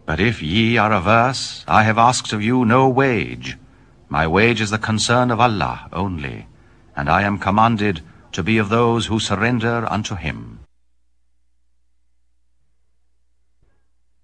But if ye are averse, I have asked of you no wage. My wage is the concern of Allah only, and I am commanded to be of those who surrender unto him.